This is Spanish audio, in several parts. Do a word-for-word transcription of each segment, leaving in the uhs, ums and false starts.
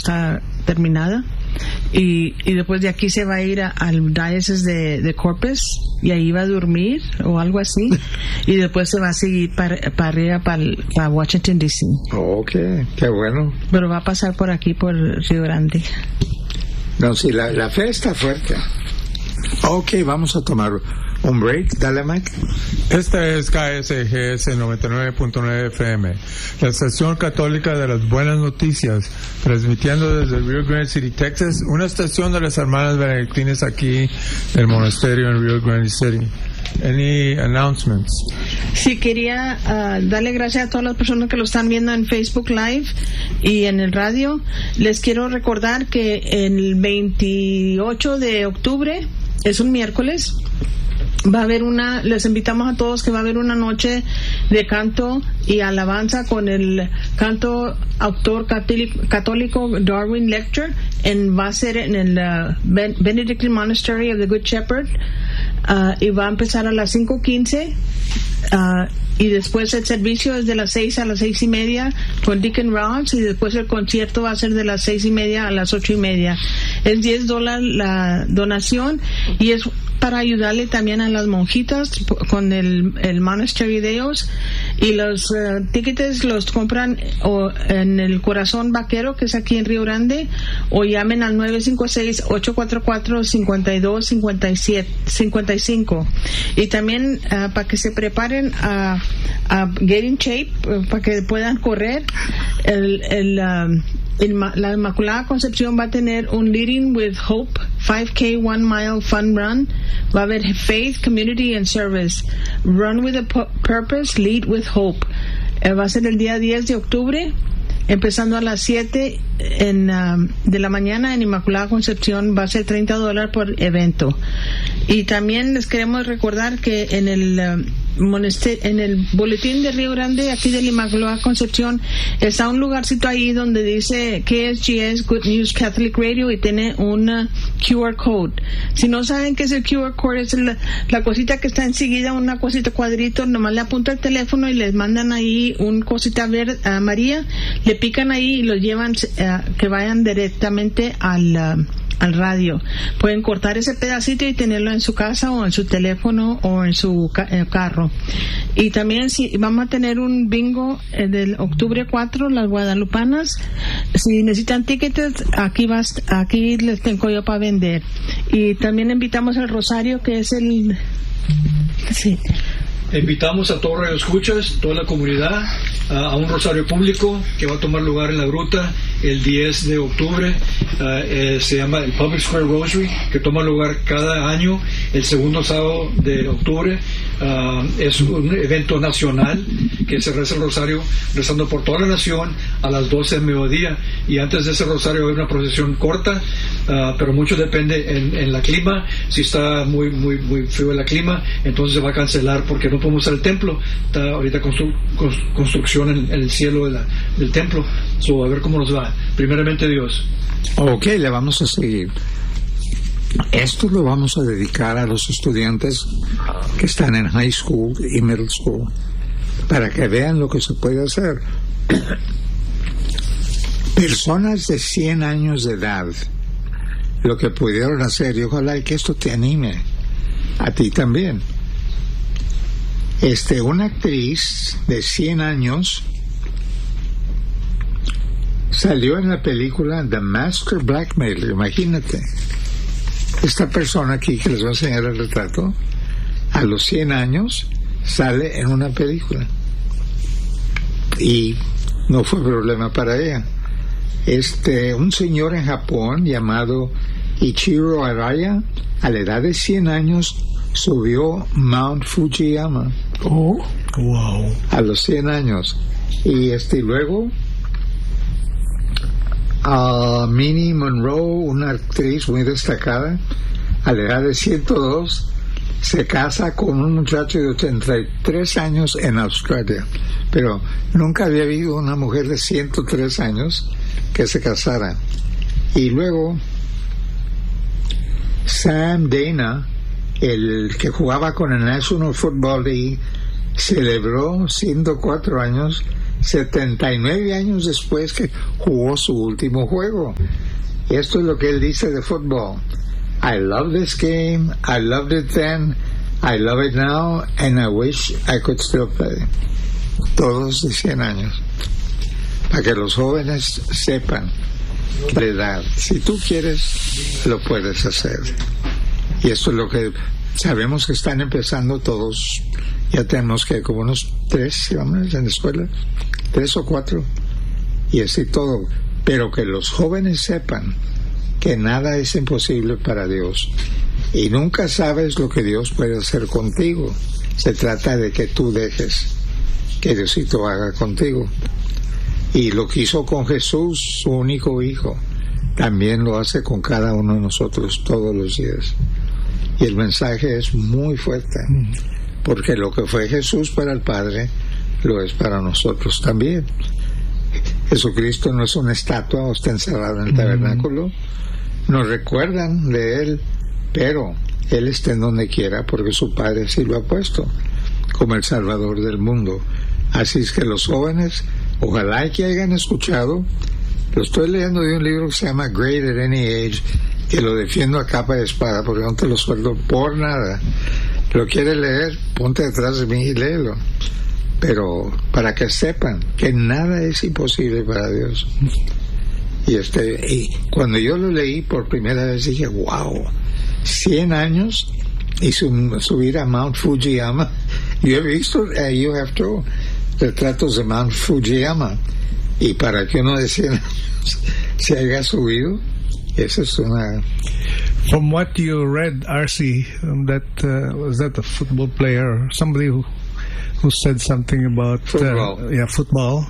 está terminada. Y, y después de aquí se va a ir a, al diócesis de, de Corpus y ahí va a dormir o algo así, y después se va a seguir para, para arriba para, para Washington D C. Ok, qué bueno. Pero va a pasar por aquí por Río Grande. No, sí, la, la fe está fuerte. Ok, vamos a tomar un break. Dale, Mike. Esta es K S G S noventa y nueve punto nueve F M, la estación católica de las buenas noticias, transmitiendo desde Rio Grande City, Texas, una estación de las hermanas benedictinas aquí del monasterio en Rio Grande City. Any announcements? Sí, quería uh, darle gracias a todas las personas que lo están viendo en Facebook Live y en el radio. Les quiero recordar que el veintiocho de octubre, es un miércoles, va a haber una, les invitamos a todos que va a haber una noche de canto y alabanza con el canto autor católico Darwin Lecter, en, va a ser en el uh, Ben- Benedictine Monastery of the Good Shepherd, uh, y va a empezar a las cinco quince, uh, y después el servicio es de las seis a las seis y media con Deacon Ross, y después el concierto va a ser de las seis y media a las ocho y media. Es diez dólares la donación, y es para ayudarle también a las monjitas con el, el monastery de ellos, y los uh, tickets los compran o en el Corazón Vaquero, que es aquí en Río Grande, o llamen al nueve cinco seis, ocho cuatro cuatro, cinco dos cinco cinco. Y también uh, para que se preparen a, a get in shape, uh, para que puedan correr, el, el um, la Inmaculada Concepción va a tener un Leading with Hope five K one mile fun run. Va a haber Faith, Community and Service. Run with a Purpose, Lead with Hope. Eh, va a ser el día diez de octubre, empezando a las siete en, um, de la mañana en Inmaculada Concepción. Va a ser treinta dólares por evento. Y también les queremos recordar que en el um, monaster- en el boletín de Río Grande, aquí de la Inmaculada Concepción, está un lugarcito ahí donde dice K S G S Good News Catholic Radio, y tiene una Q R code. Si no saben qué es el Q R code, es la, la cosita que está enseguida, una cosita cuadrito, nomás le apunta el teléfono y les mandan ahí un cosita verde amarilla, le pican ahí y los llevan uh, que vayan directamente al uh, al radio. Pueden cortar ese pedacito y tenerlo en su casa o en su teléfono o en su ca- eh, carro. Y también si vamos a tener un bingo eh, del octubre cuatro, las guadalupanas. Si necesitan tickets, aquí vas, aquí les tengo yo para vender. Y también invitamos al Rosario, que es el... Sí. Invitamos a todos los escuchas, toda la comunidad, uh, a un rosario público que va a tomar lugar en la gruta el diez de octubre. Uh, eh, se llama el Public Square Rosary, que toma lugar cada año el segundo sábado de octubre. Uh, es un evento nacional que se reza el rosario rezando por toda la nación a las doce del mediodía, y antes de ese rosario hay una procesión corta, uh, pero mucho depende en, en la clima. Si está muy muy muy frío el clima, entonces se va a cancelar porque no podemos usar el templo. Está ahorita constru- construcción en, en el cielo de la, del templo. So, a ver cómo nos va. Primeramente Dios. Ok, le vamos a seguir. Esto lo vamos a dedicar a los estudiantes que están en high school y middle school, para que vean lo que se puede hacer. Personas de cien años de edad, lo que pudieron hacer, y ojalá que esto te anime a ti también. Este, una actriz de cien años salió en la película The Master Blackmailer. Imagínate, esta persona aquí que les voy a enseñar el retrato, a los cien años sale en una película, y no fue problema para ella. Este, un señor en Japón llamado Ichiro Araya, a la edad de cien años, subió Mount Fujiyama. Oh, wow. A los cien años. Y este, luego Uh, Minnie Monroe, una actriz muy destacada, a la edad de ciento dos, se casa con un muchacho de ochenta y tres años en Australia. Pero nunca había habido una mujer de ciento tres años que se casara. Y luego Sam Dana, el que jugaba con el National Football League, celebró ciento cuatro años setenta y nueve años después que jugó su último juego. Y esto es lo que él dice de fútbol. I love this game, I loved it then, I love it now, and I wish I could still play. Todos de cien años. Para que los jóvenes sepan la edad. Si tú quieres, lo puedes hacer. Y esto es lo que sabemos que están empezando todos. Ya tenemos que como unos tres, vamos, en la escuela, tres o cuatro, y así todo. Pero que los jóvenes sepan que nada es imposible para Dios. Y nunca sabes lo que Dios puede hacer contigo. Se trata de que tú dejes que Diosito haga contigo. Y lo que hizo con Jesús, su único hijo, también lo hace con cada uno de nosotros todos los días. Y el mensaje es muy fuerte, porque lo que fue Jesús para el Padre, lo es para nosotros también. Jesucristo no es una estatua o está encerrado en el tabernáculo. Nos recuerdan de Él, pero Él está en donde quiera porque su Padre sí lo ha puesto como el Salvador del mundo. Así es que los jóvenes, ojalá que hayan escuchado. Lo estoy leyendo de un libro que se llama Great at Any Age, que lo defiendo a capa de espada porque no te lo sueldo por nada. Lo quieres leer, ponte detrás de mí y léelo. Pero para que sepan que nada es imposible para Dios. Y este y cuando yo lo leí por primera vez dije, wow, cien años y sub, subir a Mount Fujiyama. Yo he visto, uh, you have to, retratos de Mount Fujiyama, y para que uno de cien años se haya subido, eso es una... From what you read, R C, um, that uh, was that a football player or somebody who who said something about football. Uh, yeah, football,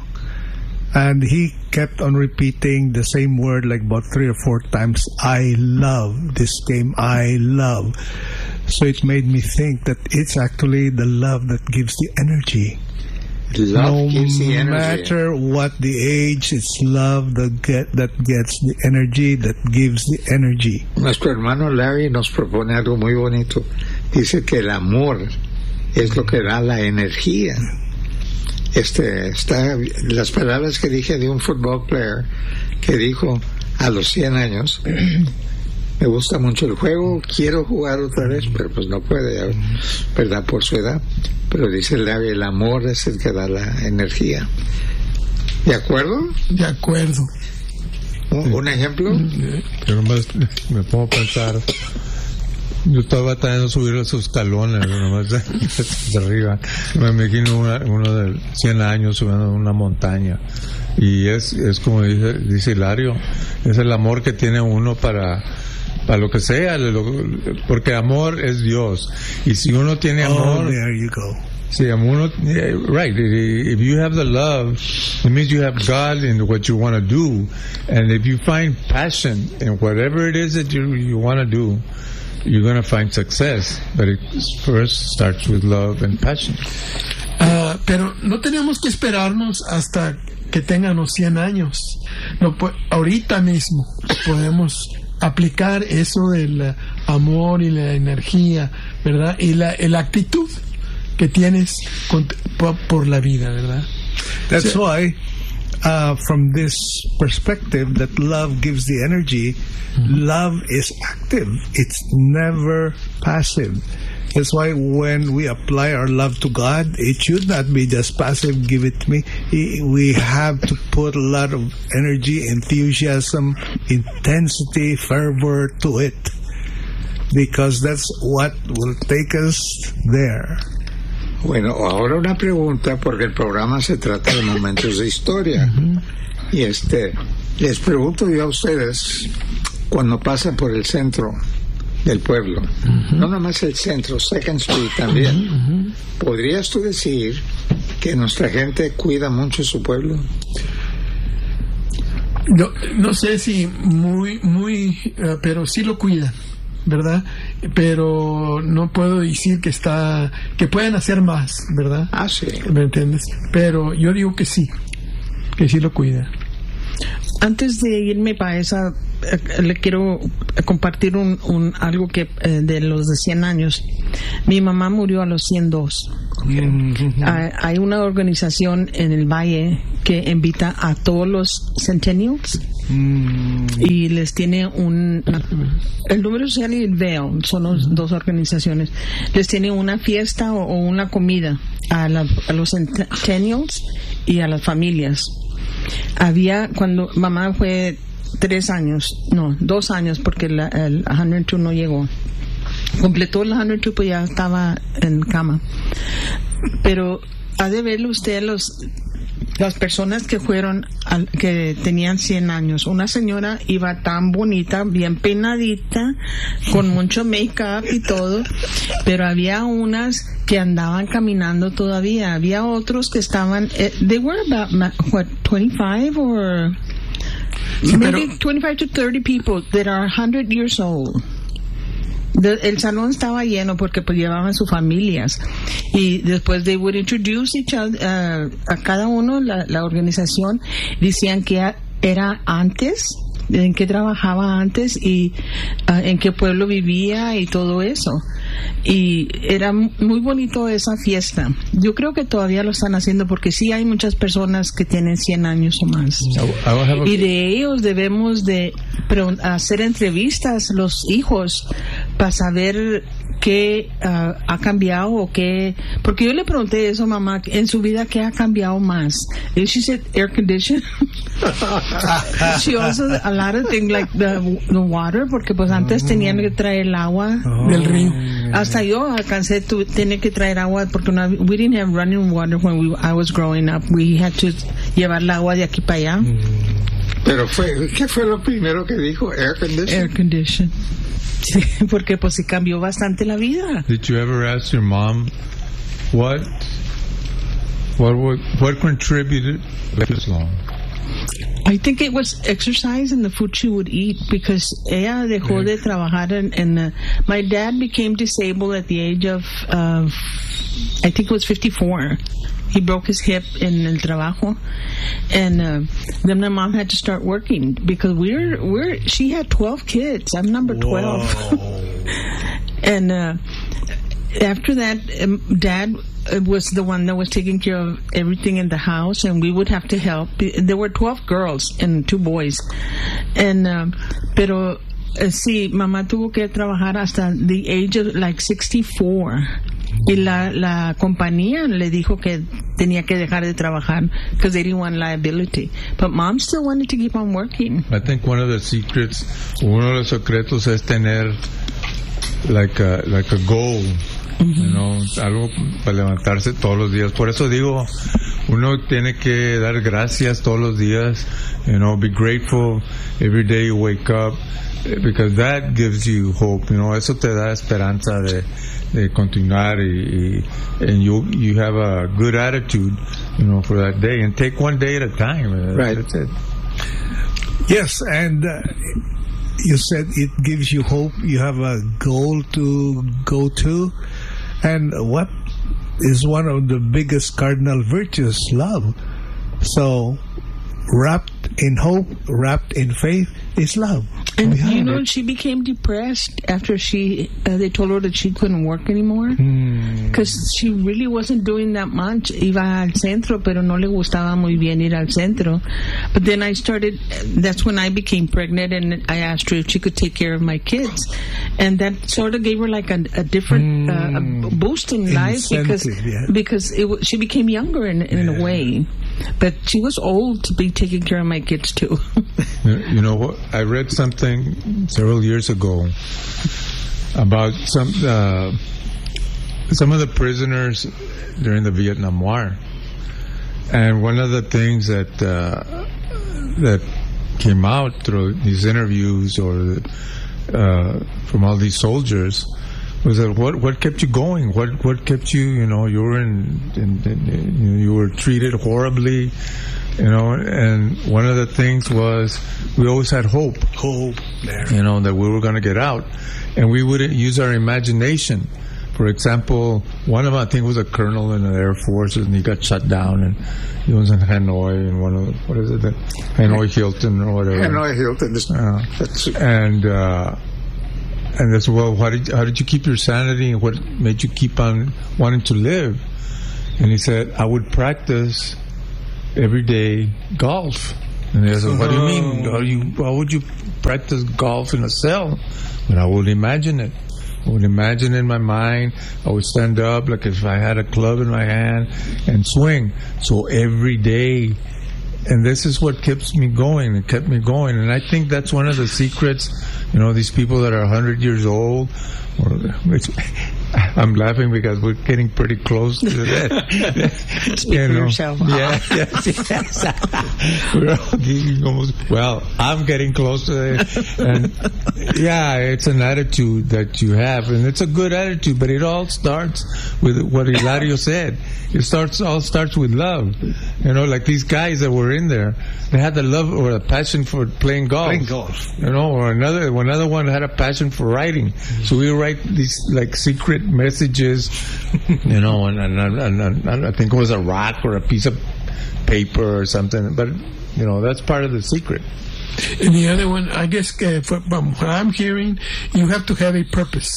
and he kept on repeating the same word like about three or four times. I love this game. I love. So it made me think that it's actually the love that gives the energy. Love no gives the energy. matter what the age, it's love that get that gets the energy, that gives the energy. Nuestro hermano Larry nos propone algo muy bonito. Dice que el amor es lo que da la energía. Este, está, las palabras que dije de un football player que dijo a los cien años, me gusta mucho el juego, quiero jugar otra vez, pero pues no puede, ¿verdad? Por su edad. Pero dice Larry, el amor es el que da la energía. ¿De acuerdo? De acuerdo. ¿Un, un ejemplo? Yo nomás me pongo a pensar, yo estaba tratando de subir esos escalones, nomás desde arriba. Me imagino una, uno de cien años subiendo una montaña. Y es, es como dice, dice Hilario, es el amor que tiene uno para... para lo que sea, lo, porque amor es Dios, y si uno tiene amor, oh, there you go. Si uno, yeah, right, if you have the love, it means you have God in what you want to do, and if you find passion in whatever it is that you you want to do, you're going to find success, but it first starts with love and passion. Uh, pero no tenemos que esperarnos hasta que tengan los cien años. No, pues, ahorita mismo podemos aplicar eso del amor y la energía, ¿verdad? Y la, la actitud que tienes con, por, por la vida, ¿verdad? That's so, why, uh, from this perspective, that love gives the energy, mm-hmm. Love is active. It's never passive. That's why when we apply our love to God, it should not be just passive, give it to me. We have to put a lot of energy, enthusiasm, intensity, fervor to it. Because that's what will take us there. Bueno, ahora una pregunta, porque el programa se trata de momentos de historia. Uh-huh. Y este, les pregunto yo a ustedes, cuando pasan por el centro del pueblo, uh-huh. No nomás el centro, Second Street también, uh-huh. ¿Podrías tú decir que nuestra gente cuida mucho su pueblo? No, no sé si muy, muy, uh, pero sí lo cuidan, ¿verdad? Pero no puedo decir que está, que pueden hacer más, ¿verdad? Ah, sí. ¿Me entiendes? Pero yo digo que sí, que sí lo cuidan. antes de irme para esa, eh, le quiero compartir un, un algo que eh, de los de cien años. Mi mamá murió a los ciento dos. Mm-hmm. Hay, hay una organización en el Valle que invita a todos los centennials mm. y les tiene un el número social y el V E O son los, dos organizaciones, les tiene una fiesta o, o una comida a, la, a los centennials y a las familias. Había, cuando mamá fue tres años, no, dos años, porque la, el ciento dos no llegó. Completó el ciento dos, pues ya estaba en cama. Pero ha de verlo usted los las personas que fueron al, que tenían cien años. Una señora iba tan bonita, bien peinadita, con mucho make-up y todo, pero había unas que andaban caminando todavía. Había otros que estaban, eh, they were about, what, twenty-five or sí, maybe pero, twenty-five to thirty people that are one hundred years old. De, el salón estaba lleno porque pues llevaban sus familias y después they would introduce each other, uh, a cada uno, la, la organización, decían que era antes, en qué trabajaba antes y uh, en qué pueblo vivía y todo eso. Y era muy bonito esa fiesta. Yo creo que todavía lo están haciendo porque sí hay muchas personas que tienen cien años o más. Y de ellos debemos de hacer entrevistas los hijos para saber qué uh, ha cambiado o qué, porque yo le pregunté eso a mamá, en su vida qué ha cambiado más. And she said air condition. She also a lot of things like the, the water, porque pues antes tenían que traer el agua oh. del río. Hasta yo alcancé tu tener que traer agua porque no, we didn't have running water when we, I was growing up. We had to llevar el agua de aquí para allá. Pero fue, ¿qué fue lo primero que dijo? Air condition. Air condition. Sí, porque pues sí cambió bastante la vida. Did you ever ask your mom what what what, what contributed this long? I think it was exercise and the food she would eat, because ella dejó de trabajar en, en uh, my dad became disabled at the age of uh, I think it was fifty-four. He broke his hip in el trabajo, and uh, then my mom had to start working because we're we're she had twelve kids. I'm number twelve, and uh, after that, um, Dad was the one that was taking care of everything in the house, and we would have to help. There were twelve girls and two boys, and uh, pero uh, sí, mamá tuvo que trabajar hasta the age of like sixty-four. Y la, la compañía le dijo que tenía que dejar de trabajar because they didn't want liability. But mom still wanted to keep on working. I think one of the secrets, uno de los secretos es tener like a, like a goal, mm-hmm. you know, algo para levantarse todos los días. Por eso digo, uno tiene que dar gracias todos los días, you know, be grateful every day you wake up, because that gives you hope, you know, eso te da esperanza de de continuar y, y and you you have a good attitude, you know, for that day, and take one day at a time. Right. That's it. Yes, and uh, you said it gives you hope. You have a goal to go to, and what is one of the biggest cardinal virtues? Love. So, wrapped in hope, wrapped in faith, is love. And you know, it. she became depressed after she uh, they told her that she couldn't work anymore because mm. she really wasn't doing that much. Iba al centro, pero no le gustaba muy bien ir al centro. But then I started. That's when I became pregnant, and I asked her if she could take care of my kids, and that sort of gave her like a, a different mm. uh, a boost in life because yeah. because it w- she became younger in, in yeah. a way. But she was old to be taking care of my kids too. You know what? I read something several years ago about some uh, some of the prisoners during the Vietnam War, and one of the things that uh, that came out through these interviews or uh, from all these soldiers was that what what kept you going? What what kept you? You know, you were in, in, in you were treated horribly. You know, and one of the things was we always had hope. Hope. There. You know, that we were going to get out. And we wouldn't use our imagination For example, one of them, I think, was a colonel in the Air Force, and he got shut down, and he was in Hanoi, and one of the, what is it, the Hanoi Hilton or whatever. Hanoi Hilton. Uh, That's, and uh, and that's, well, how did, how did you keep your sanity, and what made you keep on wanting to live? And he said, I would practice every day golf. And they said, what do you mean? How, you, how would you practice golf in a cell? And I would imagine it. I would imagine in my mind. I would stand up like if I had a club in my hand and swing. So every day. And this is what keeps me going. It kept me going. And I think that's one of the secrets. You know, these people that are one hundred years old. Or, it's, I'm laughing because we're getting pretty close to that. Speak you for know. yourself. Yeah, yes, yes. We're all getting almost, well, I'm getting close to it. And yeah, it's an attitude that you have, and it's a good attitude, but it all starts with what Hilario said. It starts all starts with love. You know, like these guys that were in there, they had the love or a passion for playing golf. Playing golf. You know, or another another one had a passion for writing. Mm-hmm. So we write these like secret messages, you know, and, and, and, and, and I think it was a rock or a piece of paper or something. But you know, that's part of the secret. And the other one, I guess, uh, from what I'm hearing, you have to have a purpose.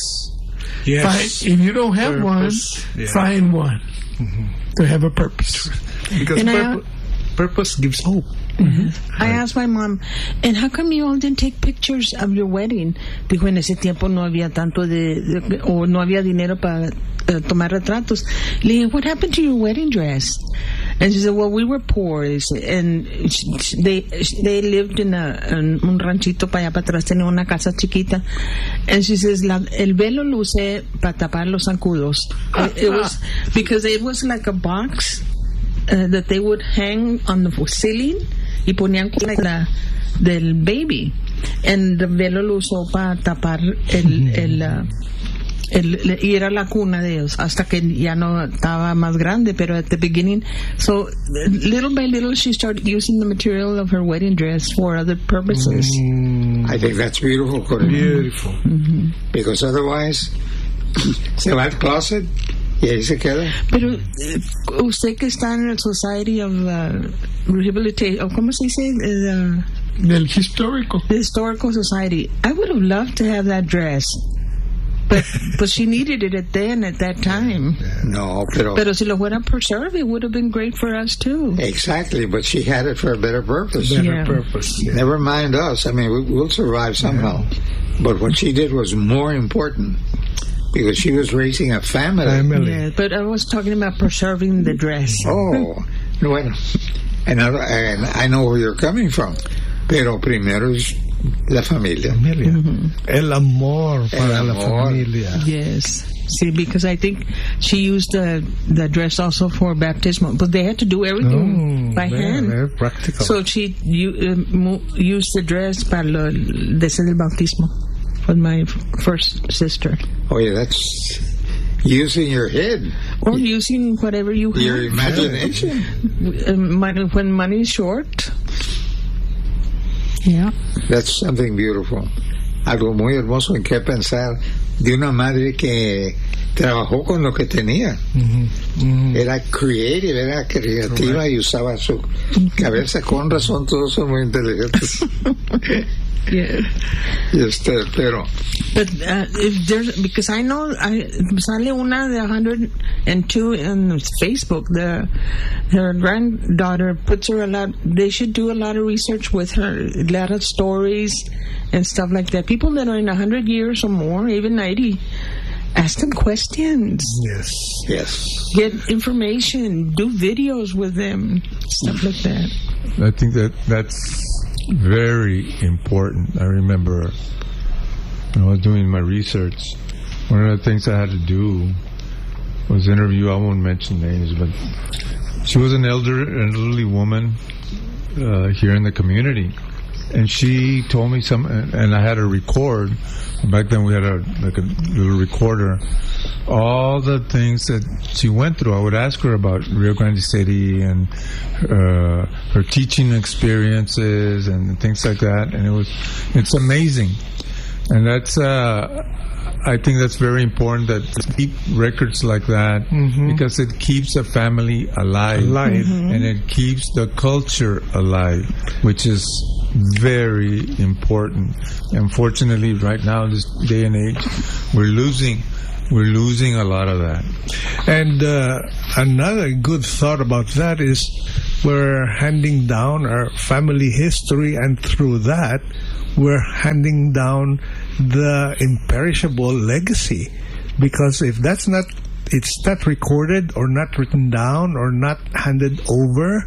Yes. Find, if you don't have Purpose, one, yeah. find one mm-hmm. to have a purpose. Because And I- purpo- purpose gives hope. Mm-hmm. I asked my mom, and how come you all didn't take pictures of your wedding? Dijo, en ese tiempo no había tanto de, de o no había dinero para uh, tomar retratos. Le dije, what happened to your wedding dress? And she said, well, we were poor. And they they lived in, a, in un ranchito para allá para atrás, tenía una casa chiquita. And she says, La, el velo lo usé para tapar los zancudos. It, it was, because it was like a box uh, that they would hang on the ceiling y ponían la del baby. And the velo lo usó para tapar el... el uh, El, y era la cuna de ellos hasta que ya no estaba más grande, pero at the beginning, so little by little she started using the material of her wedding dress for other purposes. Mm, I think that's beautiful, Corina. Beautiful. Mm-hmm. Because otherwise se va al closet y ahí se queda. Pero eh, usted que está en el Society of uh, Rehabilitation, ¿cómo se dice? Uh, Del histórico. the Historical Society. I would have loved to have that dress. But, but she needed it at then, at that time. No, pero... Pero si lo fuera preserved, it would have been great for us, too. Exactly, but she had it for a better purpose. Better Yeah. purpose. Yeah. Never mind us. I mean, we, we'll survive somehow. But what she did was more important because she was raising a family. Family. Yeah, but I was talking about preserving the dress. Oh, bueno. And I, and I know where you're coming from. Pero primero es la familia. Familia. Mm-hmm. El amor para El la amor. familia. Yes. See, because I think she used the the dress also for baptismal, but they had to do everything Oh, by very, hand. very practical. So she you, uh, mo- used the dress para lo, desde el bautismo with my f- first sister. Oh, yeah, that's using your head, Or using whatever you your have. imagination. Uh, money, when money is short. Yeah. That's something beautiful. Algo muy hermoso en qué pensar de una madre que trabajó con lo que tenía. Mhm. Mhm. Era creative, era creativa y usaba su cabeza. Con razón, todos son muy inteligentes. Yeah. Y este, pero But uh, if there's, because I know, I sale una de one hundred two on Facebook. The her granddaughter puts her a lot. They should do a lot of research with her, a lot of stories and stuff like that. People that are in one hundred years or more, even ninety, ask them questions, Yes. yes. get information, do videos with them, stuff like that. I think that that's very important. I remember when I was doing my research, one of the things I had to do was interview, I won't mention names, but she was an elder, elderly woman uh, here in the community. And she told me some, and I had her record. Back then we had a like a little recorder. All the things that she went through, I would ask her about Rio Grande City and uh, her teaching experiences and things like that. And it was, it's amazing. And that's, uh, I think that's very important that to keep records like that mm-hmm. because it keeps a family alive. Alive. Mm-hmm. And it keeps the culture alive, which is very important. Unfortunately, right now, this day and age, we're losing We're losing a lot of that. And uh, another good thought about that is we're handing down our family history, and through that, we're handing down the imperishable legacy. Because if that's not, it's not recorded or not written down or not handed over,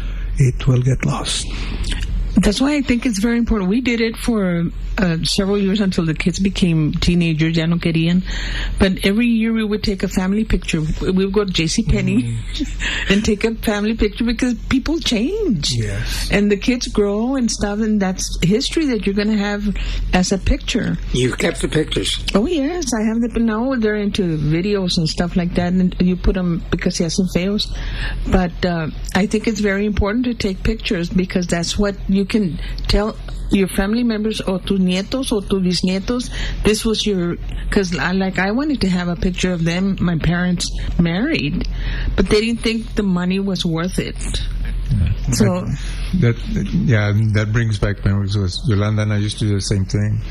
it will get lost. That's why I think it's very important. We did it for uh, several years until the kids became teenagers, ya no querían. But every year we would take a family picture. We would go to JCPenney mm. and take a family picture because people change. Yes. And the kids grow and stuff, and that's history that you're going to have as a picture. You've kept the pictures? Oh, yes. I have them. But now they're into videos and stuff like that, and you put them because he has some fails. But uh, I think it's very important to take pictures because that's what you You can tell your family members or tus nietos or tus bisnietos, this was your, because I, like I wanted to have a picture of them, my parents married, but they didn't think the money was worth it. Yeah. So that, that yeah, that brings back memories. Was Yolanda and I used to do the same thing.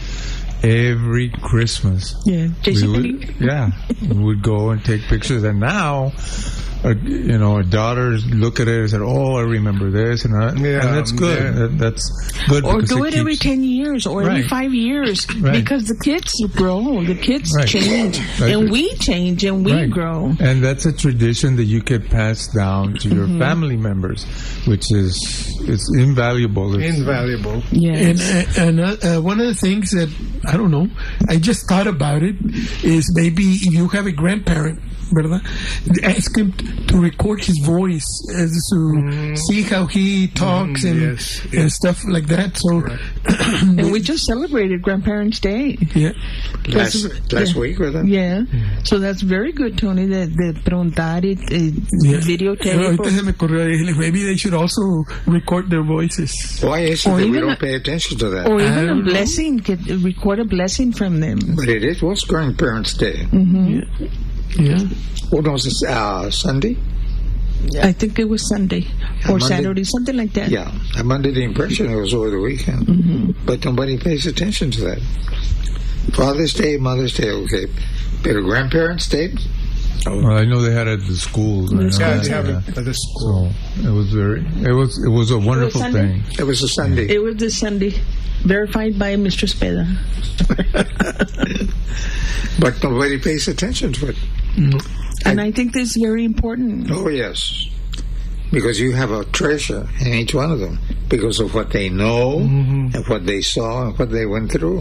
Every Christmas, yeah, we would, yeah, we would go and take pictures, and now. Uh, you know, our daughters look at it and say, "Oh, I remember this," and, I, yeah, and that's good. Yeah. That, that's good. Or do it it every ten years, or right. every five years, right. because the kids grow, the kids right. change, right. and we change, and we right. grow. And that's a tradition that you can pass down to your mm-hmm. family members, which is it's invaluable. It's invaluable. Yes. And, and uh, uh, one of the things that I don't know, I just thought about it, is maybe if you have a grandparent, ¿verdad? Ask him to record his voice as to mm. see how he talks mm, and yes, yes. and stuff like that. So, right. And we just celebrated Grandparents' Day. Yeah, last last yeah. week, ¿verdad? Yeah, mm. So that's very good, Tony. De, de preguntar y eh, yeah. videotape. Ahorita se me ocurrió, maybe they should also record their voices. Why is it that we don't a, pay attention to that? Or even a blessing, get, record a blessing from them. But it is was Grandparents' Day. Mm-hmm. Yeah. Yeah. What was it? Uh, Sunday? I think it was Sunday or Monday, Saturday, something like that. Yeah. I'm under the impression it was over the weekend. Mm-hmm. But nobody pays attention to that. Father's Day, Mother's Day, okay. But Grandparents' Day? Oh. Well, I know they had it at the school. Yeah, yeah, they have yeah. it at the school. So it was very, it was, it was a wonderful it was thing. It was a Sunday. It was this Sunday, verified by Mister Speda. But nobody pays attention to it. Mm-hmm. And I, I think this is very important. Oh, yes. Because you have a treasure in each one of them because of what they know mm-hmm. and what they saw and what they went through.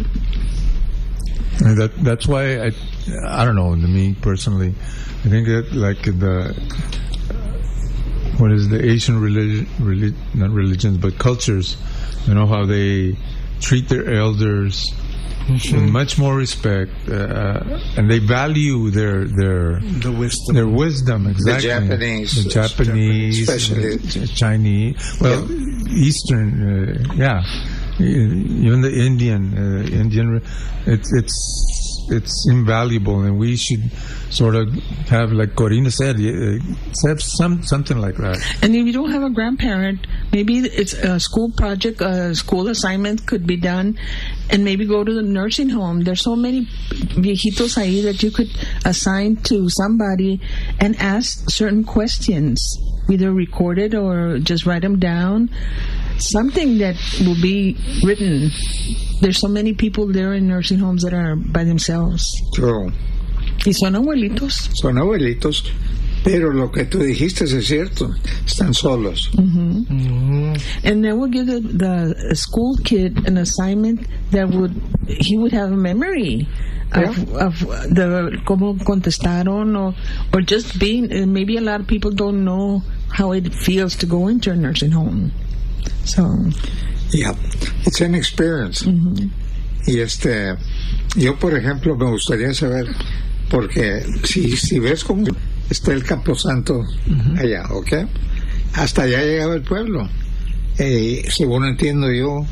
And that that's why I, I don't know, to me personally, I think that like the, what is the Asian religion, relig, not religions, but cultures, you know, how they treat their elders mm-hmm. with much more respect, uh, and they value their their the wisdom, their wisdom exactly. The Japanese, the Japanese, especially the Chinese, well, yeah. Eastern, uh, yeah, even the Indian, uh, Indian, it's it's. It's invaluable, and we should sort of have, like Corina said, uh, have some something like that. And if you don't have a grandparent, maybe it's a school project, a school assignment could be done, and maybe go to the nursing home. There's so many viejitos ahí that you could assign to somebody and ask certain questions, either record it or just write them down. Something that will be written. There's so many people there in nursing homes that are by themselves. True. Y son abuelitos. Son abuelitos. Pero lo que tú dijiste es cierto. Están solos. Mm-hmm. Mm-hmm. And that would give the, the school kid an assignment that would, he would have a memory. Of, yeah. of the cómo contestaron, or or just being. Uh, maybe a lot of people don't know how it feels to go into a nursing home. So, yeah, it's an experience. Mm-hmm. Y este, yo por ejemplo me gustaría saber, porque si si ves cómo está el Camposanto mm-hmm. allá, ¿ok? Hasta allá llegaba el pueblo. Eh, según entiendo yo,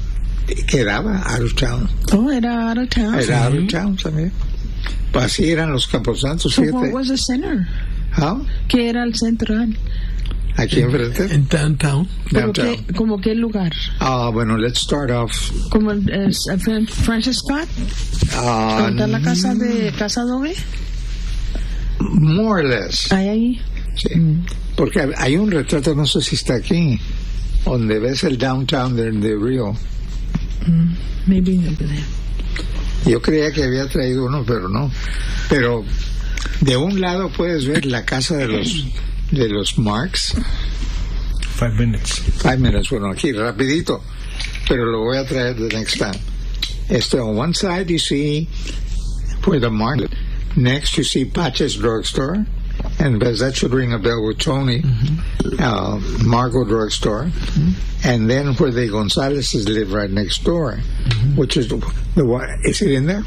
quedaba out of town. Oh, era out of town. Era out of town también. Pues así eran los Camposantos. So what was the center? ¿Ah? ¿Qué era el central? Aquí enfrente. En downtown. ¿Como Downtown. qué, como qué lugar? Ah, bueno, let's start off. ¿Como el eh, Francis Scott? Uh, ¿Dónde está la casa de Casa Adobe? More or less. Ahí, ahí. Sí. Porque hay un retrato, no sé si está aquí, donde ves el downtown de, de Río. Mm, maybe over there. Yo creía que había traído uno, pero no. Pero de un lado puedes ver la casa de los de los Marx. Five minutes. Five minutes, bueno, aquí rapidito, pero lo voy a traer the next time. Este, on one side you see where the Marx. Next you see Patches Drugstore, and because that should ring a bell with Tony. Mm-hmm. uh, Margot Drugstore, mm-hmm. And then where the Gonzalez's live right next door, mm-hmm. which is the, the one. Is it in there?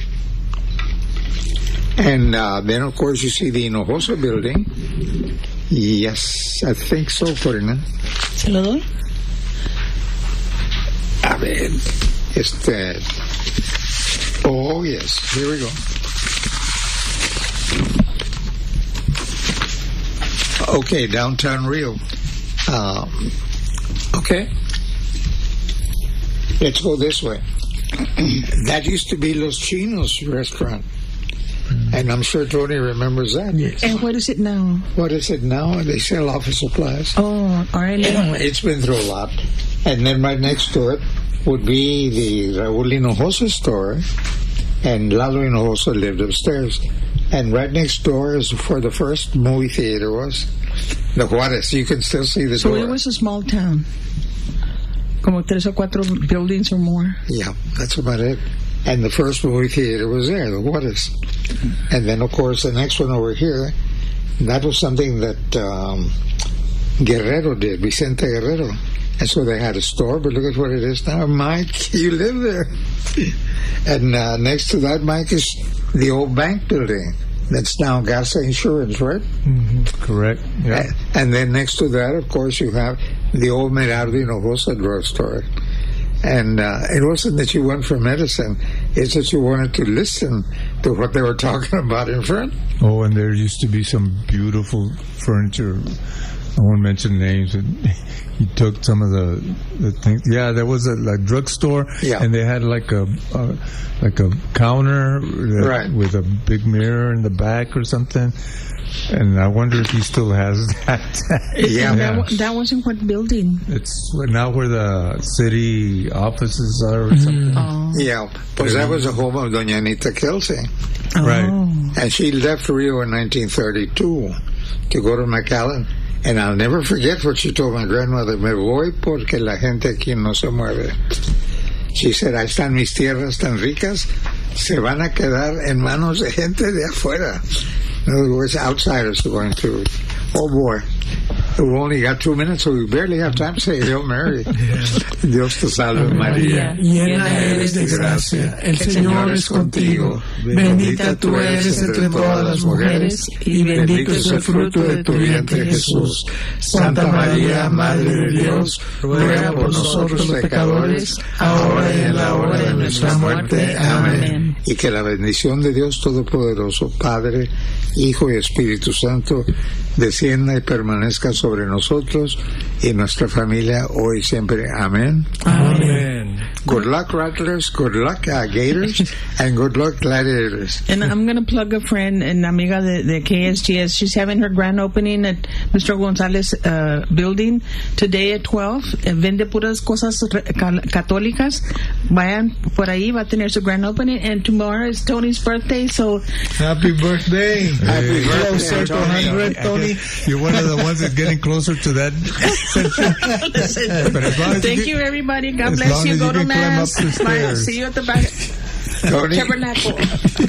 And uh, then of course you see the Hinojosa building. Yes, I think so, Ferdinand. ¿Se lo doy? A ver, este. Oh yes, here we go. Okay, downtown Rio. Um, okay. Let's go this way. That used to be Los Chinos restaurant. And I'm sure Tony remembers that. Yes. And what is it now? What is it now? They sell office supplies. Oh, all right. It's been through a lot. And then right next to it would be the Raúl Hinojosa store. And Lalo Hinojosa lived upstairs. And right next door is where the first movie theater was. The Juarez. You can still see the so door. So it was a small town. Como tres o cuatro buildings or more. Yeah, that's about it. And the first movie theater was there, the Juarez. And then, of course, the next one over here, that was something that um, Guerrero did, Vicente Guerrero. And so they had a store, but look at what it is now. Mike, you live there. And uh, next to that, Mike, is the old bank building. That's now Gasa Insurance, right? Mm-hmm. Correct. Yeah. And, and then next to that, of course, you have the old Merardo Hinojosa drugstore. And uh, it wasn't that you went for medicine; it's that you wanted to listen to what they were talking about in front. Oh, and there used to be some beautiful furniture. I won't mention names. He took some of the, the things. Yeah, there was a like drugstore, yeah. And they had like a uh, like a counter that, right. with a big mirror in the back or something. And I wonder if he still has that. Yeah, that, that was in what building? It's now where the city offices are or something. Oh. Yeah, because that was the home of Doña Anita Kelsey. Oh. Right. And she left Rio in nineteen thirty-two to go to McAllen. And I'll never forget what she told my grandmother, me voy porque la gente aquí no se mueve. She said, ahí están mis tierras tan ricas, se van a quedar en manos de gente de afuera. In other words, outsiders are going to. Oh boy, we only got two minutes, so we barely have time to say Hail Mary. Dios te salve María. Llena eres de gracia, el Señor es contigo. Bendita tú eres entre todas las mujeres, y bendito es el fruto de tu vientre Jesús. Santa María, Madre de Dios, ruega por nosotros los pecadores, ahora y en la hora de nuestra muerte. Amén. Y que la bendición de Dios Todopoderoso, Padre, Hijo y Espíritu Santo, descienda y permanezca sobre nosotros y nuestra familia hoy y siempre. Amén. Amen. Good luck, Rattlers. Good luck, uh, Gators. And good luck, Gladiators. And I'm going to plug a friend and amiga de, de K S G S. She's having her grand opening at Mister Gonzalez uh, building today at twelve. Vende puras cosas católicas. Vayan por ahí, va a tener su grand opening. And tomorrow is Tony's birthday, so Happy birthday. Happy Closer to one hundred, Tony. You're one of the ones that's getting closer to that section. But as long as thank you, you, get, everybody. God as bless long you. as Go you to can climb Mass. up the Bye. stairs. See you at the back. Tony. Tabernacle.